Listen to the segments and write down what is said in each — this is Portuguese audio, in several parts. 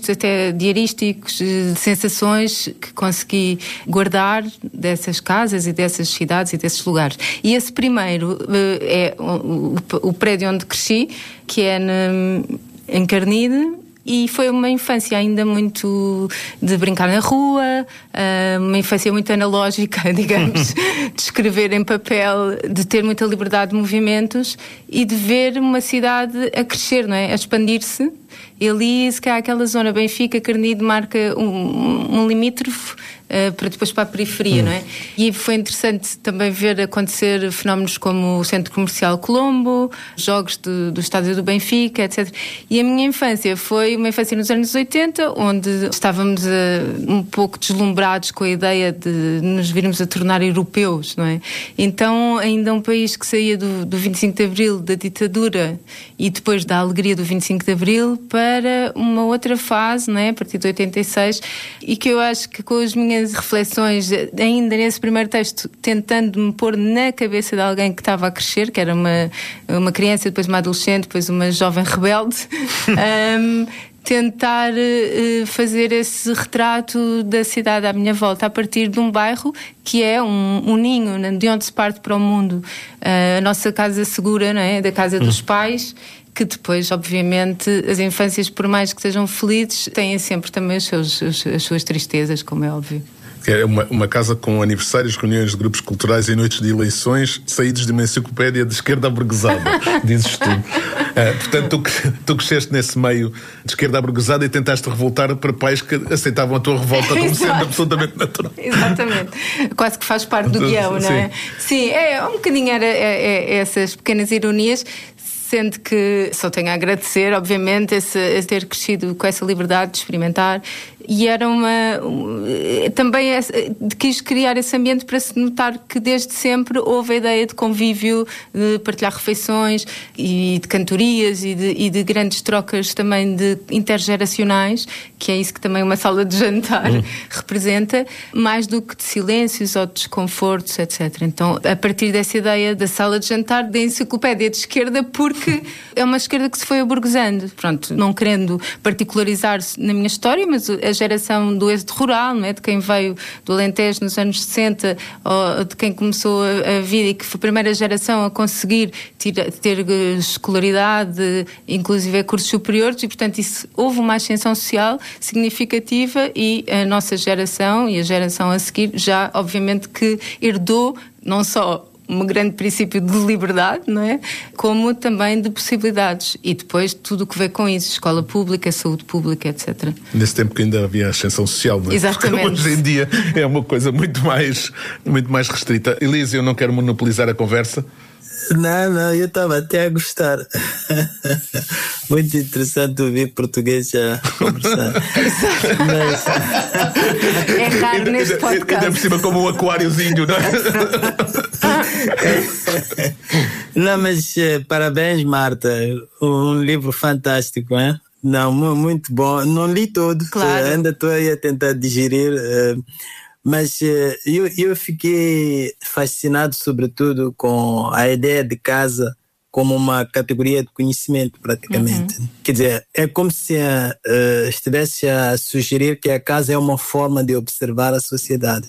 registros até diarísticos, de sensações que consegui guardar dessas casas e dessas cidades e desses lugares. E esse primeiro é o prédio onde cresci, que é em Carnide. E foi uma infância ainda muito de brincar na rua, uma infância muito analógica, digamos, de escrever em papel, de ter muita liberdade de movimentos e de ver uma cidade a crescer, não é? A expandir-se. E ali, se calhar, aquela zona Benfica, Carnide, marca um limítrofe para depois para a periferia, não é? E foi interessante também ver acontecer fenómenos como o Centro Comercial Colombo, jogos do estádio do Benfica, etc. E a minha infância foi uma infância nos anos 80, onde estávamos um pouco deslumbrados com a ideia de nos virmos a tornar europeus, não é? Então, ainda um país que saía do 25 de Abril, da ditadura, e depois da alegria do 25 de Abril, para uma outra fase, não é? A partir de 86, e que eu acho que com as minhas reflexões, ainda nesse primeiro texto, tentando me pôr na cabeça de alguém que estava a crescer, que era uma criança, depois uma adolescente, depois uma jovem rebelde, tentar fazer esse retrato da cidade à minha volta a partir de um bairro que é um ninho, de onde se parte para o mundo. A nossa casa segura, não é? Da casa dos pais, que depois, obviamente, as infâncias, por mais que sejam felizes, têm sempre também as suas tristezas, como é óbvio. É uma casa com aniversários, reuniões de grupos culturais e noites de eleições, saídos de uma enciclopédia de esquerda aburguesada, dizes tu. Portanto, tu cresceste nesse meio de esquerda aburguesada e tentaste revoltar para pais que aceitavam a tua revolta como sendo absolutamente natural. Exatamente. Quase que faz parte do guião, não é? Sim, um bocadinho essas pequenas ironias. Sendo que só tenho a agradecer, obviamente, a ter crescido com essa liberdade de experimentar. E era também quis criar esse ambiente para se notar que desde sempre houve a ideia de convívio, de partilhar refeições e de cantorias e de grandes trocas também intergeracionais, que é isso que também uma sala de jantar representa, mais do que de silêncios ou de desconfortos, etc. Então, a partir dessa ideia da sala de jantar, da enciclopédia de esquerda, porque é uma esquerda que se foi aburguesando. Pronto, não querendo particularizar-se na minha história, mas a geração do êxodo rural, não é? De quem veio do Alentejo nos anos 60, ou de quem começou a vida e que foi a primeira geração a conseguir ter escolaridade, inclusive cursos superiores, e portanto houve uma ascensão social significativa, e a nossa geração e a geração a seguir já obviamente que herdou não só um grande princípio de liberdade, não é? Como também de possibilidades. E depois tudo o que vê com isso, escola pública, saúde pública, etc. Nesse tempo que ainda havia ascensão social, não é? Exatamente. Porque hoje em dia é uma coisa muito mais restrita. Elisa, eu não quero monopolizar a conversa. Não, eu estava até a gostar. Muito interessante ouvir português a conversar. Mas... É raro neste podcast. Ainda por cima como um aquáriozinho, não é? Não, mas parabéns, Marta. Um livro fantástico, hein? Não, muito bom. Não li todo, claro. Ainda estou aí a tentar digerir. Mas eu fiquei fascinado, sobretudo, com a ideia de casa como uma categoria de conhecimento, praticamente. Quer dizer, é como se estivesse a sugerir que a casa é uma forma de observar a sociedade.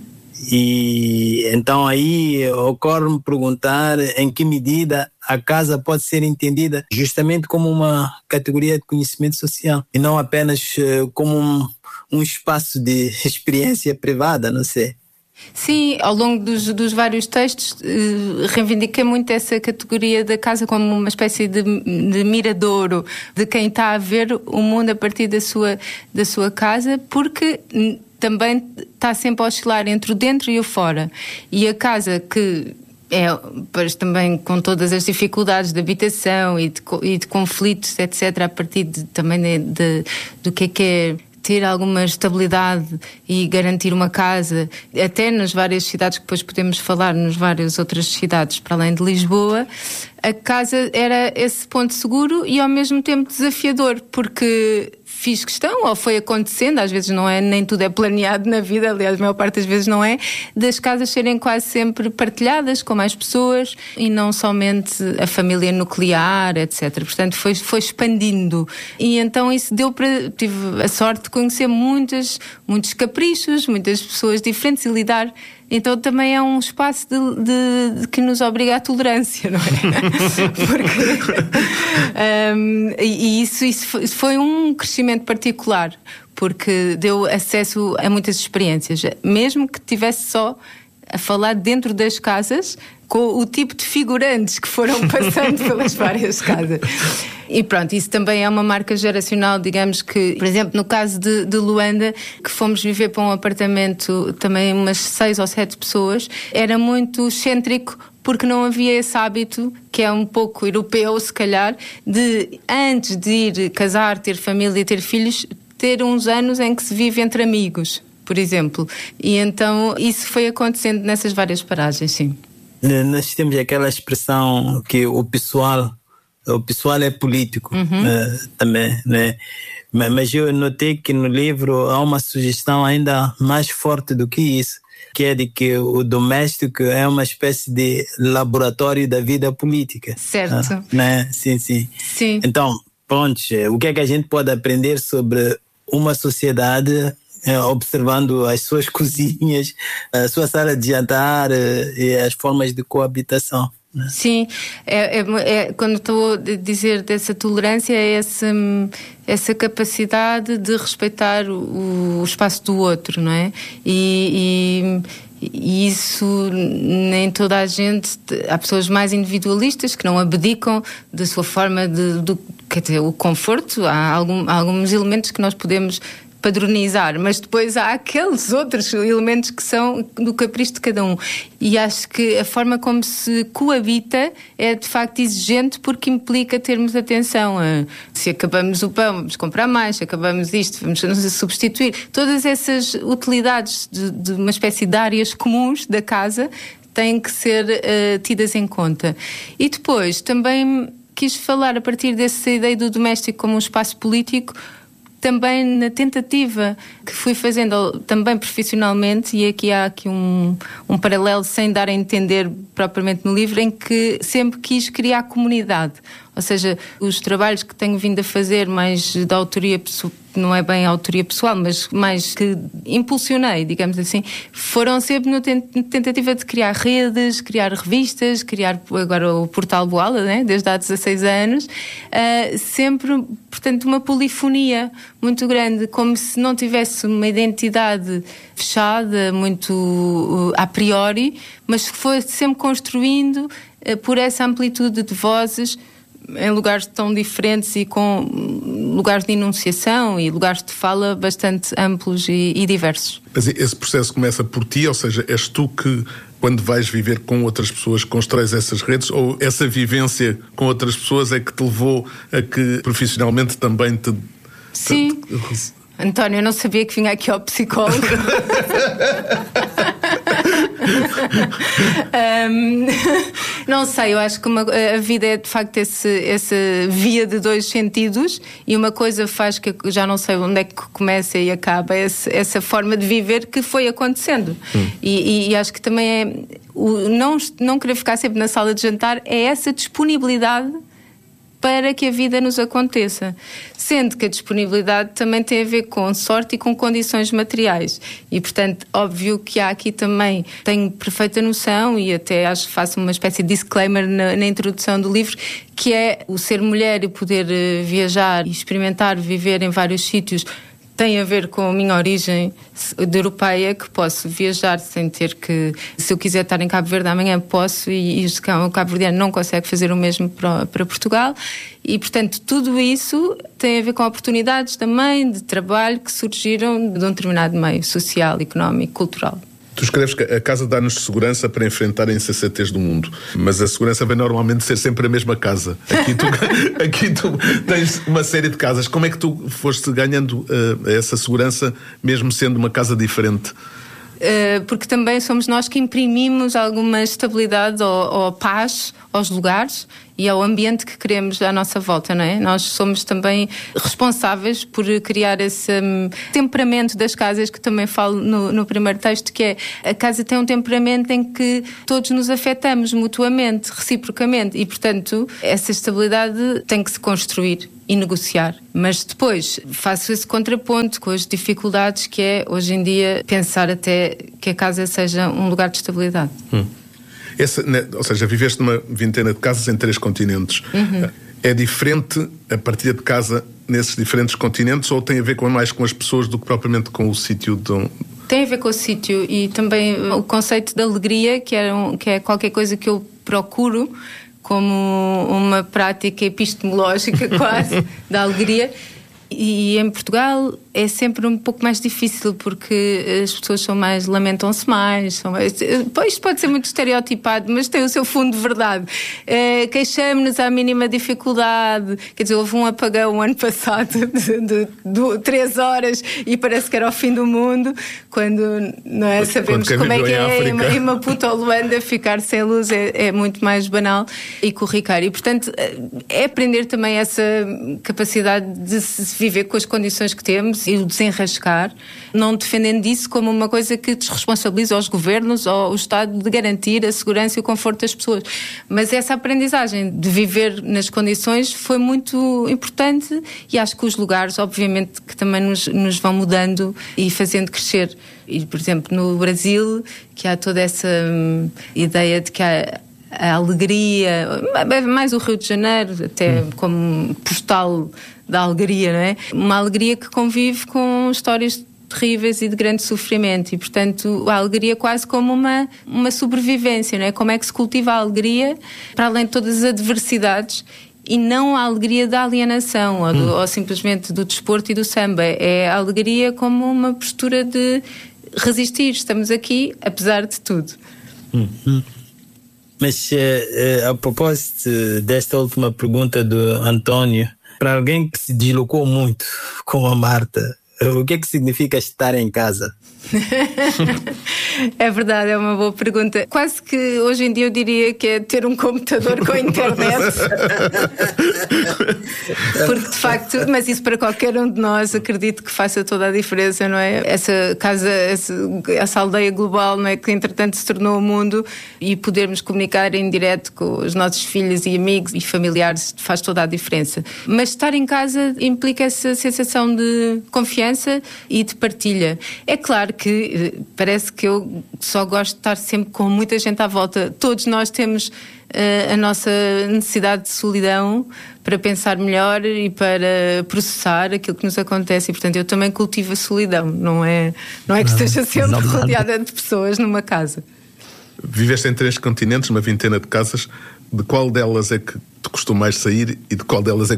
E então aí ocorre-me perguntar em que medida a casa pode ser entendida justamente como uma categoria de conhecimento social e não apenas como um espaço de experiência privada, não sei. Sim, ao longo dos vários textos reivindiquei muito essa categoria da casa como uma espécie de miradouro de quem está a ver o mundo a partir da sua casa, porque também está sempre a oscilar entre o dentro e o fora. E a casa que pois também com todas as dificuldades de habitação e de conflitos, etc., a partir também do que é ter alguma estabilidade e garantir uma casa, até nas várias cidades que depois podemos falar, nas várias outras cidades para além de Lisboa, a casa era esse ponto seguro e ao mesmo tempo desafiador, porque fiz questão, ou foi acontecendo, às vezes não é, nem tudo é planeado na vida, aliás, a maior parte das vezes não é, das casas serem quase sempre partilhadas com mais pessoas e não somente a família nuclear, etc. Portanto, foi expandindo. E então isso tive a sorte de conhecer muitos caprichos, muitas pessoas diferentes e lidar. Então também é um espaço de que nos obriga à tolerância, não é? Porque, isso foi um crescimento particular, porque deu acesso a muitas experiências, mesmo que tivesse só a falar dentro das casas, com o tipo de figurantes que foram passando pelas várias casas. E pronto, isso também é uma marca geracional, digamos que, por exemplo, no caso de Luanda, que fomos viver para um apartamento, também umas 6 ou 7 pessoas, era muito excêntrico, porque não havia esse hábito, que é um pouco europeu, se calhar, de antes de ir casar, ter família e ter filhos, ter uns anos em que se vive entre amigos, por exemplo. E então isso foi acontecendo nessas várias paragens, sim. Nós temos aquela expressão que o pessoal é político, também, né? Mas eu notei que no livro há uma sugestão ainda mais forte do que isso, que é de que o doméstico é uma espécie de laboratório da vida política. Certo. Né? Sim. Então, pronto, o que é que a gente pode aprender sobre uma sociedade observando as suas cozinhas, a sua sala de jantar e as formas de coabitação? Né? Sim, quando estou a dizer dessa tolerância, é essa capacidade de respeitar o espaço do outro, não é? E isso nem toda a gente. Há pessoas mais individualistas que não abdicam da sua forma quer dizer, o conforto. Há alguns elementos que nós podemos padronizar, mas depois há aqueles outros elementos que são do capricho de cada um. E acho que a forma como se coabita é de facto exigente, porque implica termos atenção a, se acabamos o pão, vamos comprar mais, se acabamos isto, vamos substituir. Todas essas utilidades de uma espécie de áreas comuns da casa têm que ser tidas em conta. E depois também quis falar a partir dessa ideia do doméstico como um espaço político, também na tentativa que fui fazendo também profissionalmente, e aqui há um paralelo sem dar a entender propriamente no livro, em que sempre quis criar comunidade. Ou seja, os trabalhos que tenho vindo a fazer mais da autoria pessoal, não é bem a autoria pessoal, mas mais que impulsionei, digamos assim, foram sempre na tentativa de criar redes, criar revistas, criar agora o Portal Boala, né? Desde há 16 anos, sempre, portanto, uma polifonia muito grande, como se não tivesse uma identidade fechada, muito a priori, mas que foi sempre construindo por essa amplitude de vozes, em lugares tão diferentes e com lugares de enunciação e lugares de fala bastante amplos e diversos. Mas esse processo começa por ti, ou seja, és tu que, quando vais viver com outras pessoas, constróis essas redes, ou essa vivência com outras pessoas é que te levou a que profissionalmente também te... Sim. António, eu não sabia que vinha aqui ao psicólogo. Não sei, eu acho que a vida é de facto essa via de dois sentidos, e uma coisa faz que eu já não sei onde é que começa e acaba essa forma de viver que foi acontecendo. E acho que também é o não querer ficar sempre na sala de jantar, é essa disponibilidade para que a vida nos aconteça. Sendo que a disponibilidade também tem a ver com sorte e com condições materiais. E, portanto, óbvio que há aqui também, tenho perfeita noção, e até acho que faço uma espécie de disclaimer na introdução do livro, que é o ser mulher e poder viajar e experimentar viver em vários sítios. Tem a ver com a minha origem de europeia, que posso viajar sem ter que... Se eu quiser estar em Cabo Verde amanhã, posso, e o cabo-verdiano não consegue fazer o mesmo para Portugal. E, portanto, tudo isso tem a ver com oportunidades também de trabalho que surgiram de um determinado meio social, económico, cultural. Tu escreves que a casa dá-nos segurança para enfrentar a insensatez do mundo, mas a segurança vem normalmente ser sempre a mesma casa. Aqui tu tens uma série de casas. Como é que tu foste ganhando essa segurança, mesmo sendo uma casa diferente? Porque também somos nós que imprimimos alguma estabilidade ou paz aos lugares e ao ambiente que queremos à nossa volta, não é? Nós somos também responsáveis por criar esse temperamento das casas, que também falo no primeiro texto, que é: a casa tem um temperamento em que todos nos afetamos mutuamente, reciprocamente, e portanto essa estabilidade tem que se construir e negociar. Mas depois faço esse contraponto com as dificuldades que é, hoje em dia, pensar até que a casa seja um lugar de estabilidade. Ou seja, viveste numa vintena de casas em 3 continentes. É diferente a partilha de casa nesses diferentes continentes, ou tem a ver mais com as pessoas do que propriamente com o sítio de... Tem a ver com o sítio e também o conceito de alegria, que é qualquer coisa que eu procuro como uma prática epistemológica quase da alegria. E em Portugal é sempre um pouco mais difícil, porque as pessoas lamentam-se mais. Isto pode ser muito estereotipado, mas tem o seu fundo de verdade. Queixamos-nos à mínima dificuldade. Quer dizer, houve um apagão ano passado de 3 horas e parece que era o fim do mundo, quando não é? Sabemos como é que é em Maputo ou Luanda ficar sem luz é muito mais banal e corriqueiro. E portanto é aprender também essa capacidade de se viver com as condições que temos e o desenrascar, não defendendo isso como uma coisa que desresponsabiliza os governos ou o Estado de garantir a segurança e o conforto das pessoas. Mas essa aprendizagem de viver nas condições foi muito importante, e acho que os lugares, obviamente, que também nos vão mudando e fazendo crescer. E, por exemplo, no Brasil, que há toda essa ideia de que há a alegria, mais o Rio de Janeiro, até como postal da alegria, não é? Uma alegria que convive com histórias terríveis e de grande sofrimento, e portanto a alegria quase como uma sobrevivência, não é? Como é que se cultiva a alegria para além de todas as adversidades, e não a alegria da alienação ou simplesmente do desporto e do samba. É a alegria como uma postura de resistir, estamos aqui apesar de tudo. Mas a propósito desta última pergunta do António, para alguém que se deslocou muito com a Marta, o que é que significa estar em casa? É verdade, é uma boa pergunta. Quase que hoje em dia eu diria que é ter um computador com internet. Porque de facto, mas isso para qualquer um de nós, acredito que faça toda a diferença, não é? Essa casa, essa aldeia global, não é? Que entretanto se tornou o mundo, e podermos comunicar em direto com os nossos filhos e amigos e familiares faz toda a diferença. Mas estar em casa implica essa sensação de confiança e de partilha. É claro que parece que eu só gosto de estar sempre com muita gente à volta. Todos nós temos a nossa necessidade de solidão para pensar melhor e para processar aquilo que nos acontece, e portanto eu também cultivo a solidão. Não é que esteja sempre rodeada de pessoas numa casa. Viveste em 3 continentes, uma vintena de casas. De qual delas é que te custou mais sair e de qual delas é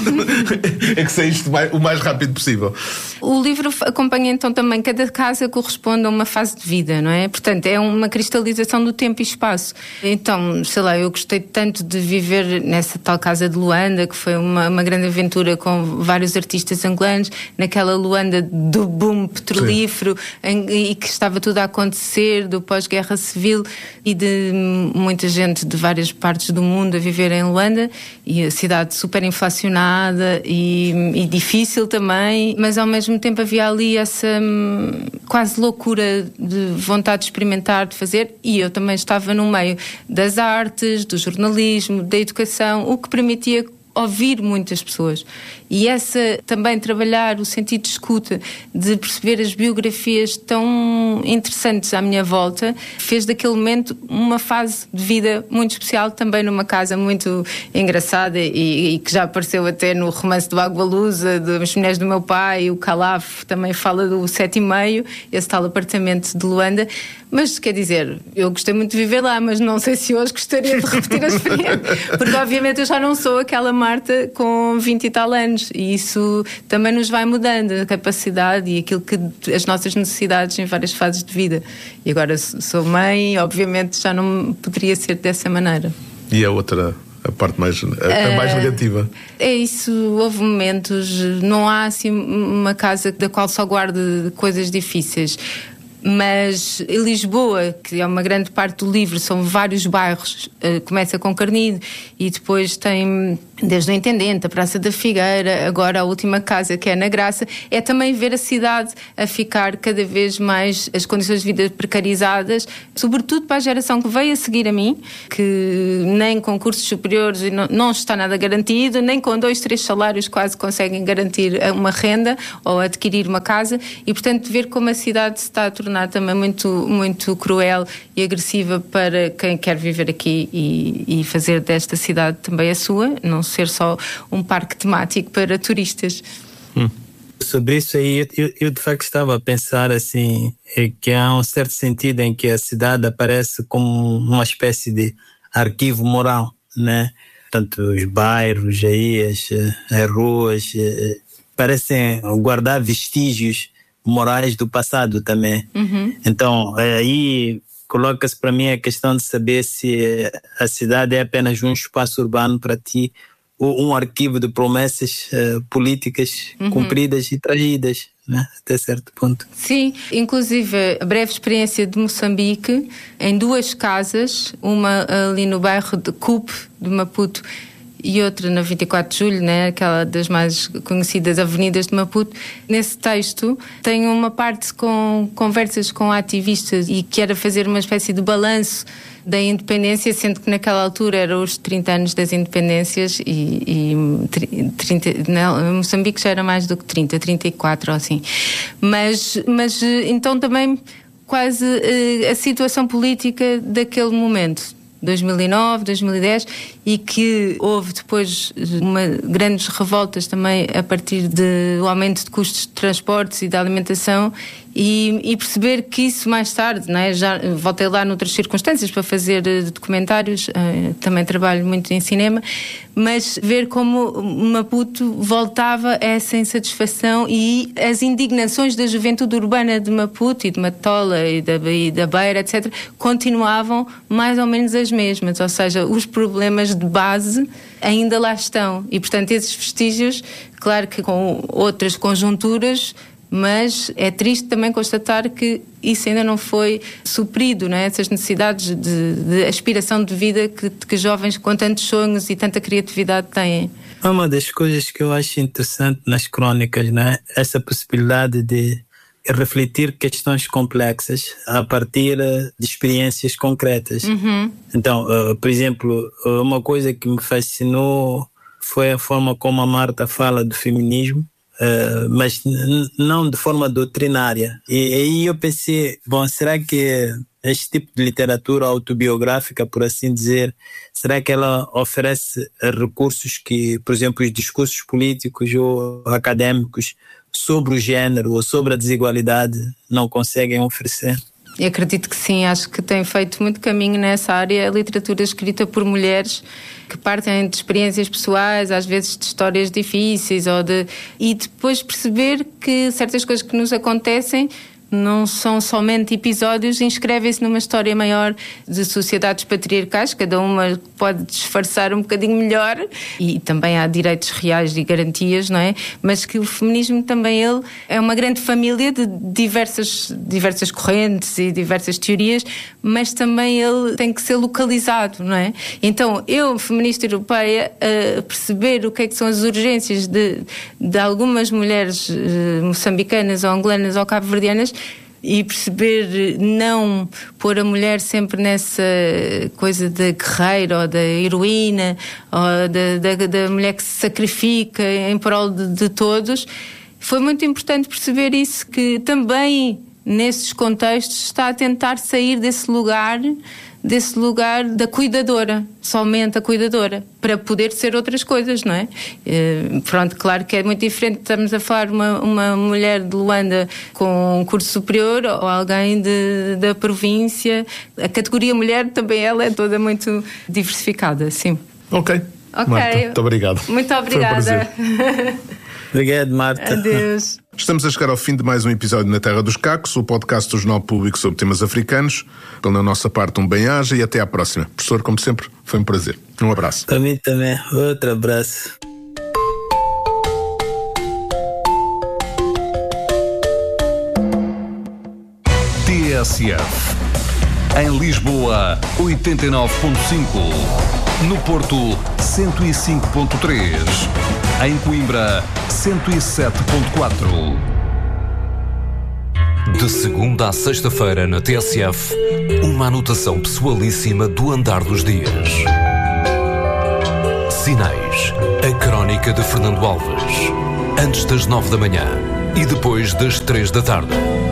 que saíste o mais rápido possível? O livro acompanha então também, cada casa corresponde a uma fase de vida, não é? Portanto, é uma cristalização do tempo e espaço. Então, sei lá, eu gostei tanto de viver nessa tal casa de Luanda, que foi uma grande aventura com vários artistas angolanos, naquela Luanda do boom petrolífero, e que estava tudo a acontecer, do pós-guerra civil, e de muita gente de várias partes do mundo a viver em Luanda, e a cidade super inflacionada e difícil também, mas ao mesmo tempo havia ali essa quase loucura de vontade de experimentar, de fazer, e eu também estava no meio das artes, do jornalismo, da educação, o que permitia ouvir muitas pessoas. E também trabalhar o sentido de escuta, de perceber as biografias tão interessantes à minha volta, fez daquele momento uma fase de vida muito especial, também numa casa muito engraçada e que já apareceu até no romance do Agualusa, das mulheres do meu pai. O Calaf também fala do 7,5, esse tal apartamento de Luanda. Mas, quer dizer, eu gostei muito de viver lá, mas não sei se hoje gostaria de repetir a experiência, porque obviamente eu já não sou aquela Marta com 20 e tal anos, e isso também nos vai mudando, a capacidade e aquilo que as nossas necessidades em várias fases de vida. E agora sou mãe, obviamente já não poderia ser dessa maneira. E a parte mais negativa? É isso, houve momentos, não há assim uma casa da qual só guarde coisas difíceis. Mas Lisboa, que é uma grande parte do livro, são vários bairros, começa com Carnide e depois tem desde o Intendente, a Praça da Figueira, agora a última casa que é na Graça, é também ver a cidade a ficar cada vez mais, as condições de vida precarizadas, sobretudo para a geração que veio a seguir a mim, que nem com cursos superiores não está nada garantido, nem com 2, 3 salários quase conseguem garantir uma renda ou adquirir uma casa, e portanto ver como a cidade se está a tornar também muito, muito cruel e agressiva para quem quer viver aqui e fazer desta cidade também a sua, não ser só um parque temático para turistas. Sobre isso aí, eu de facto estava a pensar assim, que há um certo sentido em que a cidade aparece como uma espécie de arquivo moral, né? Tanto os bairros aí, as ruas, parecem guardar vestígios morais do passado também. Então, aí coloca-se para mim a questão de saber se a cidade é apenas um espaço urbano para ti, ou um arquivo de promessas políticas cumpridas e traídas, né? Até certo ponto. Sim, inclusive a breve experiência de Moçambique, em 2 casas, uma ali no bairro de Cupe, de Maputo, e outra na 24 de Julho, né, aquela das mais conhecidas avenidas de Maputo. Nesse texto tem uma parte com conversas com ativistas e que era fazer uma espécie de balanço da independência, sendo que naquela altura eram os 30 anos das independências e 30, não, Moçambique já era mais do que 30, 34 ou assim. Mas então também quase a situação política daquele momento, 2009, 2010, e que houve depois grandes revoltas também a partir do aumento de custos de transportes e da alimentação, e perceber que isso mais tarde, né, já voltei lá noutras circunstâncias para fazer documentários, também trabalho muito em cinema, mas ver como Maputo voltava a essa insatisfação e as indignações da juventude urbana de Maputo e de Matola e da Beira, etc., continuavam mais ou menos as mesmas, ou seja, os problemas de base ainda lá estão, e portanto esses vestígios, claro que com outras conjunturas, mas é triste também constatar que isso ainda não foi suprido, não é? Essas necessidades de aspiração de vida que jovens com tantos sonhos e tanta criatividade têm. Uma das coisas que eu acho interessante nas crônicas, né? Essa possibilidade de refletir questões complexas a partir de experiências concretas. Então, por exemplo, uma coisa que me fascinou foi a forma como a Marta fala do feminismo, mas não de forma doutrinária. E aí eu pensei, bom, será que este tipo de literatura autobiográfica, por assim dizer, será que ela oferece recursos que, por exemplo, os discursos políticos ou académicos sobre o género ou sobre a desigualdade não conseguem oferecer? Eu acredito que sim, acho que tem feito muito caminho nessa área a literatura escrita por mulheres que partem de experiências pessoais, às vezes de histórias difíceis, e depois perceber que certas coisas que nos acontecem não são somente episódios, inscrevem-se numa história maior de sociedades patriarcais, cada uma pode disfarçar um bocadinho melhor, e também há direitos reais e garantias, não é? Mas que o feminismo também, ele é uma grande família de diversas correntes e diversas teorias, mas também ele tem que ser localizado, não é? Então, eu, feminista europeia, perceber o que é que são as urgências de algumas mulheres moçambicanas ou angolanas ou cabo-verdianas, e perceber não pôr a mulher sempre nessa coisa da guerreira ou da heroína ou da mulher que se sacrifica em prol de todos. Foi muito importante perceber isso, que também nesses contextos está a tentar sair desse lugar da cuidadora, somente a cuidadora, para poder ser outras coisas, não é? Pronto, claro que é muito diferente, estamos a falar uma mulher de Luanda com um curso superior ou alguém da província. A categoria mulher também ela é toda muito diversificada, sim. Ok. Marta, muito obrigado. Muito obrigada. Obrigado, Marta. Adeus. Estamos a chegar ao fim de mais um episódio na Terra dos Cacos, o podcast do Jornal Público sobre temas africanos. Pela nossa parte, um bem-aja e até à próxima. Professor, como sempre, foi um prazer. Um abraço. Para mim também. Outro abraço. TSF. Em Lisboa, 89.5. No Porto, 105.3. Em Coimbra, 107.4. De segunda à sexta-feira na TSF, uma anotação pessoalíssima do andar dos dias. Sinais, a crónica de Fernando Alves. Antes das 9 da manhã e depois das 3 da tarde.